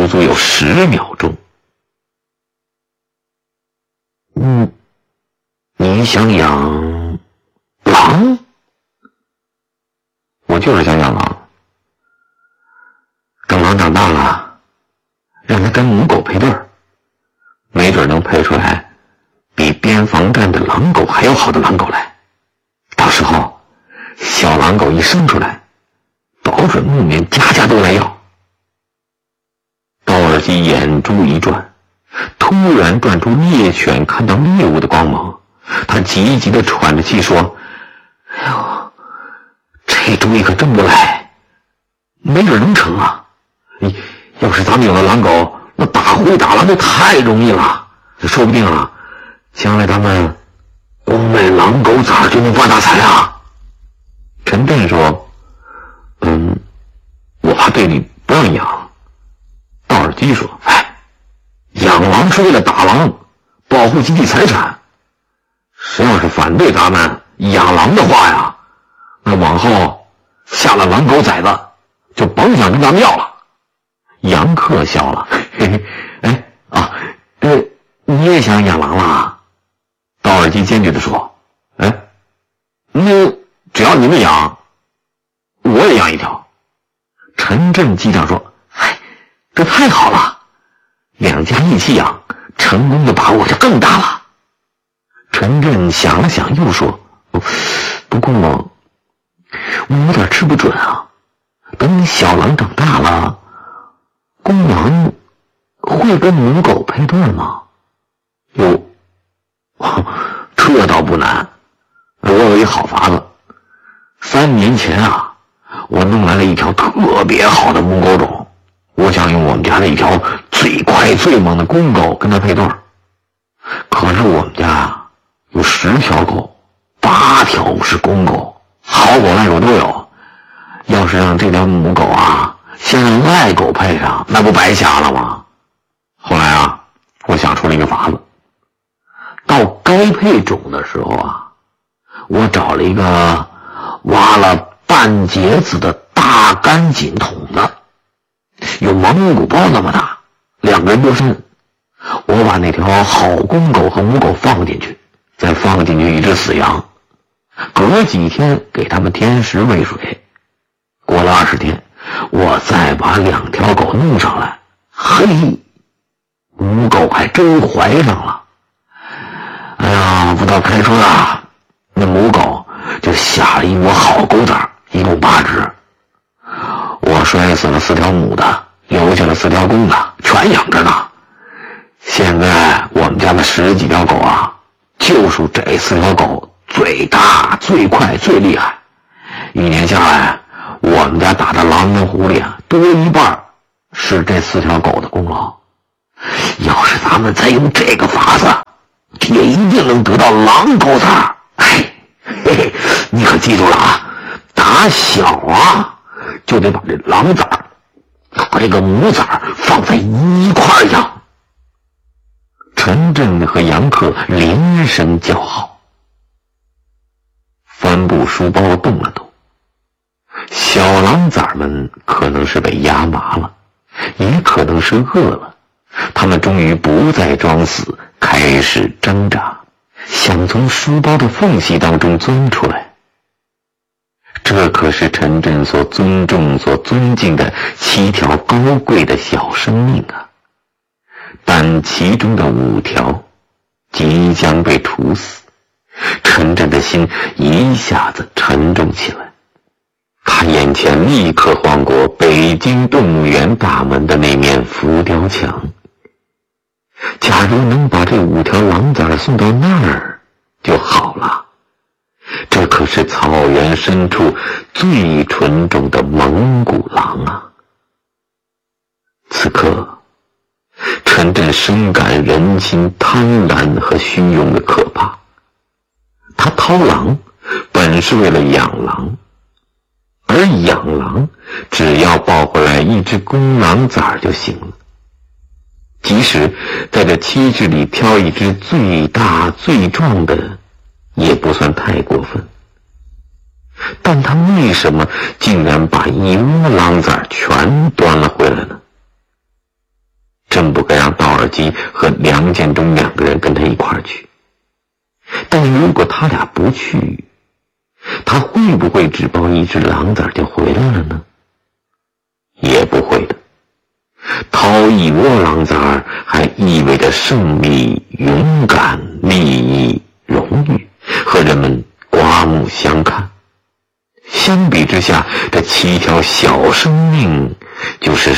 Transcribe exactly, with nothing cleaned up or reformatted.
足有十秒钟。嗯，你想养狼？我就是想养狼。等狼长大了，让它跟母狗配对儿，没准能配出来比边防战的狼狗还要好的狼狗来。到时候小狼狗一生出来，保准木棉家家都来要。道尔基眼珠一转，突然转出猎犬看到猎物的光芒，他急急地喘着气说：哎呦，这主意可真不赖，没准能成啊！要是咱们有了狼狗，那打虎打狼就太容易了，说不定啊，将来咱们光卖狼狗崽就能发大财啊！陈震说：嗯，我怕队里不让养。道尔基说：哎，养狼是为了打狼，保护集体财产。谁要是反对咱们养狼的话呀，那往后下了狼狗崽子就甭想跟咱们要了。杨克笑了，嘿嘿，哎啊，呃，你也想养狼了？道尔基坚决地说：哎，那只要你们养，我也养一条。陈震激动说：嗨，这太好了，两家一起养，成功的把握就更大了。陈震想了想又说：不过我有点吃不准啊，等小狼长大了，公狼会跟母狗配对吗？哟，这倒不难，我有一好法子。三年前啊，我弄来了一条特别好的母狗种，我想用我们家的一条最快最猛的公狗跟它配对。可是我们家有十条狗，八条是公狗，好狗赖狗都有。要是让这条母狗啊先让赖狗配上，那不白瞎了吗？后来啊，我想出了一个法子。到该配种的时候啊，我找了一个挖了半截子的大干井筒子，有蒙古包那么大，两个人多深。我把那条好公狗和母狗放进去，再放进去一只死羊，隔几天给他们添食喂水。过了二十天，我再把两条狗弄上来，嘿，母狗还真怀上了。哎呀，不到开春啊，那母狗就下了一窝好狗崽，一共八只。我摔死了四条母的，留下了四条公的，全养着呢。现在我们家的十几条狗啊，就属这四条狗最大、最快、最厉害。一年下来，我们家打的狼跟狐狸啊，多一半是这四条狗的功劳。要是咱们再用这个法子，也一定能得到狼狗崽儿。哎，嘿嘿，你可记住了啊！打小啊，就得把这狼崽儿和这个母崽儿放在一块养。陈震和杨克连声叫好。帆布书包动了动，小狼崽们可能是被压麻了，也可能是饿了，他们终于不再装死，开始挣扎，想从书包的缝隙当中钻出来。这可是陈震所尊重、所尊敬的七条高贵的小生命啊！但其中的五条即将被处死，陈震的心一下子沉重起来。他眼前立刻晃过北京动物园大门的那面浮雕墙，假如能把这五条狼崽送到那儿就好了。这可是草原深处最纯种的蒙古狼啊！此刻陈震深感人心贪婪和虚荣的可怕。他掏狼本是为了养狼，而养狼只要抱回来一只公狼崽就行了。即使在这七只里挑一只最大最壮的，也不算太过分。但他为什么竟然把一窝狼崽全端了回来呢？ 基和梁建中两个人跟他一块儿去。但如果他俩不去，他会不会只抱一只狼崽就回来了呢？也不会的。掏一窝狼崽儿还意味着胜利、勇敢、利益、荣誉，和人们刮目相看。相比之下，这七条小生命就是